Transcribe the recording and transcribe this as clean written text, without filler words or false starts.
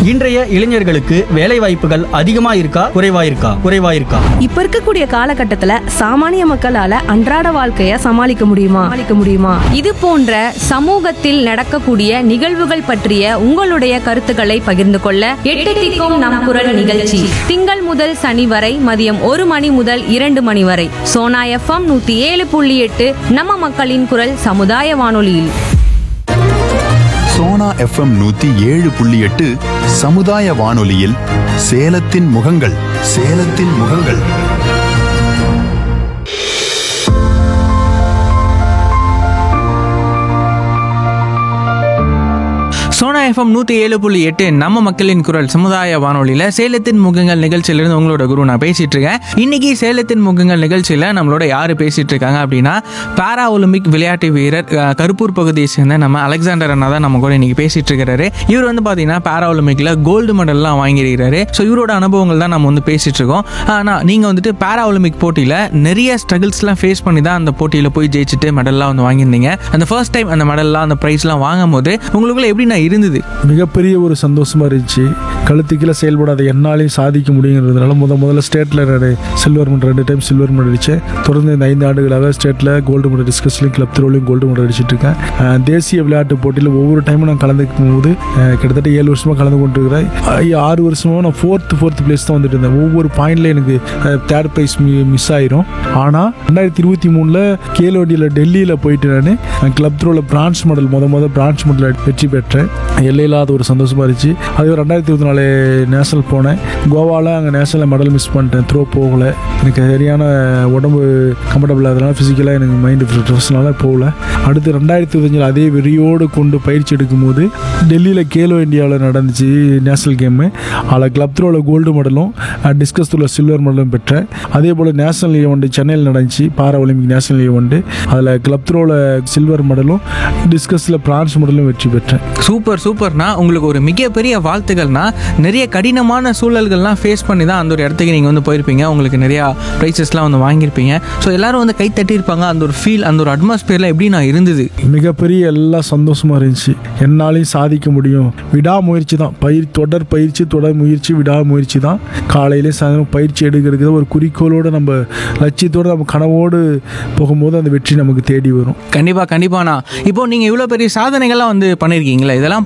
இன்றைய இளைஞர்களுக்கு வேலை வாய்ப்புகள் அதிகமா இருக்கா குறைவா இருக்கா? இப்ப இருக்கக்கூடிய காலகட்டத்துல சாமானிய மக்களால அன்றாட வாழ்க்கைய சமாளிக்க முடியுமா? இது போன்ற சமூகத்தில் நடக்கக்கூடிய நிகழ்வுகள் பற்றிய உங்களுடைய கருத்துக்களை பகிர்ந்து கொள்ள 8 திக்கும் நம் குரல் நிகழ்ச்சி திங்கள் முதல் சனி வரை மதியம் 1 மணி முதல் 2 மணி வரை சோனா FM 107.8 நம்ம மக்களின் குரல் சமுதாய வானொலியில். சோனா FM 107.8 சமுதாய வானொலியில் சேலத்தின் முகங்கள். சோனா FM 107.8 நம்ம மக்களின் குரல் சமுதாய வானொலியில் சேலத்தின் முகங்கள் நிகழ்ச்சியிலிருந்து உங்களோட குரு நான் பேசிட்டு இருக்கேன். இன்னைக்கு சேலத்தின் முகங்கள் நிகழ்ச்சியில் நம்மளோட யாரு பேசிட்டு இருக்காங்க அப்படின்னா பாரா ஒலிம்பிக் விளையாட்டு வீரர் கருப்பூர் பகுதியை சேர்ந்த நம்ம அலெக்சாண்டர் அண்ணா தான் நம்ம கூட இன்னைக்கு பேசிட்டு இருக்காரு. இவர் வந்து பாத்தீங்கன்னா பாரா ஒலிம்பிக்ல கோல்டு மெடல்லாம் வாங்கியிருக்காரு. ஸோ இவரோட அனுபவங்கள் தான் நம்ம வந்து பேசிட்டு இருக்கோம். ஆனால் நீங்க வந்துட்டு பாரா ஒலிம்பிக் போட்டியில நிறைய ஸ்ட்ரகிள்ஸ்லாம் ஃபேஸ் பண்ணி தான் அந்த போட்டியில போய் ஜெயிச்சுட்டு மெடல்லாம் வந்து வாங்கியிருந்தீங்க. அந்த ஃபர்ஸ்ட் டைம் அந்த மெடல்லாம் அந்த ப்ரைஸ்லாம் வாங்கும் போது உங்களுக்குள்ள எப்படி இருந்தது? மிகப்பெரிய ஒரு சந்தோஷமா இருந்துச்சு. கழுத்துக்கீழே செயல்படாத என்னாலையும் சாதிக்க முடியுங்கிறதுனால முதல்ல ஸ்டேட்ல silver medal 2 time silver medal அடிச்சேன். தொடர்ந்து இந்த 5 ஆண்டுகளாக ஸ்டேட்ல gold medal டிஸ்கஸ்லையும் club த்ரோலையும் gold medal அடிச்சிட்டு இருக்கேன். தேசிய விளையாட்டு போட்டியில் ஒவ்வொரு டைமும் நான் கலந்துக்கும் போது கிட்டத்தட்ட 7 வருஷமா கலந்து கொண்டு இருக்கிறேன். 6 வருஷமா நான் ஃபோர்த் பிளேஸ் தான் வந்துட்டு இருந்தேன். ஒவ்வொரு பாயிண்ட்ல எனக்கு தேர்ட் பிரைஸ் மிஸ் ஆயிரும். ஆனா 2023 கேலோ இண்டியால டெல்லியில போயிட்டு நான் club த்ரோல bronze medal bronze medal வெற்றி பெற்றேன். எல்லையில்லாத ஒரு சந்தோஷமா இருந்துச்சு. அதே 2024 நேஷனல் போனேன். கோவாவில் அங்கே நேஷனல் மெடல் மிஸ் பண்ணிட்டேன். த்ரோ போகல. எனக்கு சரியான உடம்பு கம்ஃபர்டபுள் ஆகிறதுனால ஃபிசிக்கலாக எனக்கு மைண்டு ஃப்ரெஷ்னால போகல. அடுத்து 2025 அதே வெறியோடு கொண்டு பயிற்சி எடுக்கும் போது டெல்லியில் கேலோ இண்டியாவில் நடந்துச்சு நேஷனல் கேமு. அதில் கிளப் த்ரோவில் கோல்டு மெடலும் டிஸ்கஸ் த்ரோவில் சில்வர் மெடலும் பெற்றேன். அதே போல் நேஷனல் ஈவெண்ட் சென்னையில் நடந்துச்சு பாரா ஒலிம்பிக் நேஷனல் ஈவெண்ட். அதில் கிளப் த்ரோவில் சில்வர் மெடலும் டிஸ்கஸில் பிரான்ஸ் மெடலும் வெற்றி பெற்றேன். சூப்பர்னா உங்களுக்கு ஒரு மிகப்பெரிய வாழ்த்துக்கள்னா நிறைய கடினமான சூழல்கள்லாம் ஃபேஸ் பண்ணி தான் அந்த ஒரு இடத்துக்கு நீங்கள் வந்து போயிருப்பீங்க. உங்களுக்கு நிறையா ப்ரைஸஸ்லாம் வந்து வாங்கியிருப்பீங்க. ஸோ எல்லாரும் வந்து கை தட்டியிருப்பாங்க. அந்த ஒரு ஃபீல் அந்த ஒரு அட்மாஸ்பியர்லாம் எப்படி இருந்தது? மிகப்பெரிய எல்லாம் சந்தோஷமாக இருந்துச்சு. என்னாலையும் சாதிக்க முடியும். விடாமுயற்சி தான். தொடர் முயற்சி விடாமுயற்சி தான். காலையிலே சாயந்தரம் பயிற்சி எடுக்கிறது ஒரு குறிக்கோளோடு நம்ம லட்சியத்தோடு நம்ம கனவோடு போகும்போது அந்த வெற்றி நமக்கு தேடி வரும். கண்டிப்பாண்ணா. இப்போ நீங்கள் இவ்வளோ பெரிய சாதனைகள்லாம் வந்து பண்ணியிருக்கீங்களா? இதெல்லாம்